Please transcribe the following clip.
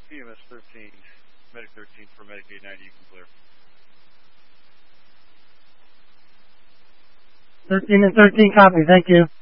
CMS 13, Medic 13 for Medicaid 90, you can clear. 13 and 13 copy, thank you.